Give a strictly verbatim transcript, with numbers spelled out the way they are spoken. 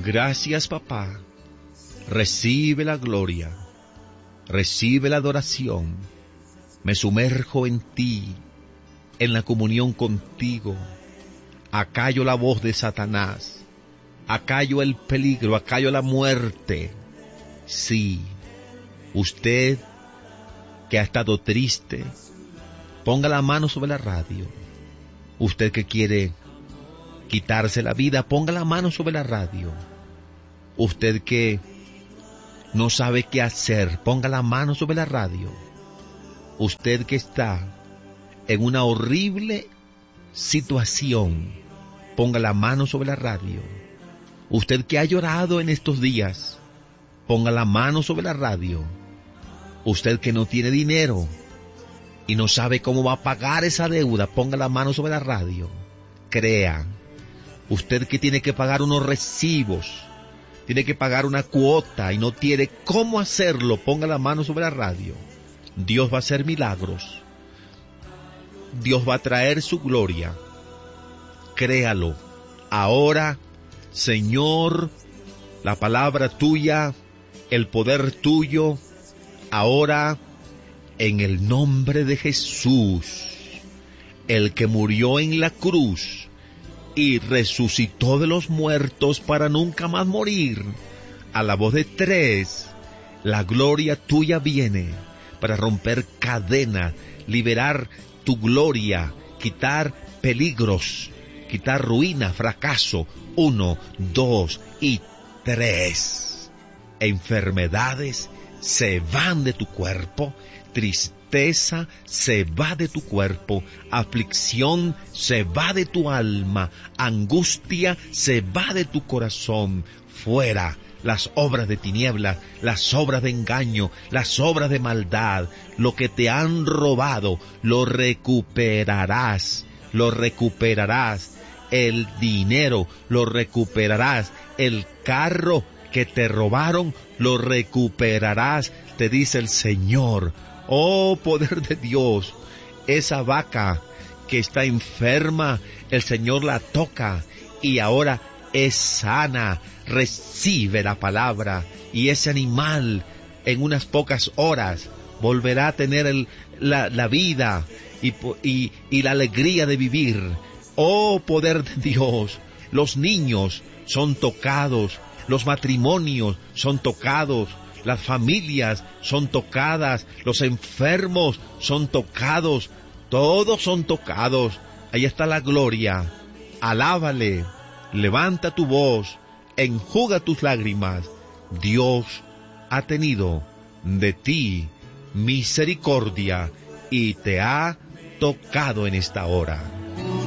Gracias, papá. Recibe la gloria, recibe la adoración. Me sumerjo en ti, en la comunión contigo. Acallo la voz de Satanás, acallo el peligro, acallo la muerte. Sí, usted que ha estado triste, ponga la mano sobre la radio. Usted que quiere quitarse la vida, ponga la mano sobre la radio. Usted que no sabe qué hacer, ponga la mano sobre la radio. Usted que está en una horrible situación, ponga la mano sobre la radio. Usted que ha llorado en estos días, ponga la mano sobre la radio. Usted que no tiene dinero y no sabe cómo va a pagar esa deuda, ponga la mano sobre la radio. Crea. Usted que tiene que pagar unos recibos, tiene que pagar una cuota y no tiene cómo hacerlo, ponga la mano sobre la radio. Dios va a hacer milagros. Dios va a traer su gloria. Créalo. Ahora, Señor, la palabra tuya, el poder tuyo, ahora, en el nombre de Jesús, el que murió en la cruz y resucitó de los muertos para nunca más morir. A la voz de tres, la gloria tuya viene para romper cadenas, liberar tu gloria, quitar peligros, quitar ruina, fracaso. Uno, dos y tres. Enfermedades se van de tu cuerpo, tristeza se va de tu cuerpo, aflicción se va de tu alma, angustia se va de tu corazón. Fuera las obras de tinieblas, las obras de engaño, las obras de maldad. Lo que te han robado, lo recuperarás, lo recuperarás. El dinero, lo recuperarás. El carro que te robaron, lo recuperarás, te dice el Señor. Oh, poder de Dios, esa vaca que está enferma, el Señor la toca y ahora es sana. Recibe la palabra y ese animal en unas pocas horas volverá a tener el, la, la vida y, y, y la alegría de vivir. Oh, poder de Dios, los niños son tocados, los matrimonios son tocados, las familias son tocadas, los enfermos son tocados, todos son tocados. Ahí está la gloria. Alábale, levanta tu voz, enjuga tus lágrimas. Dios ha tenido de ti misericordia y te ha tocado en esta hora.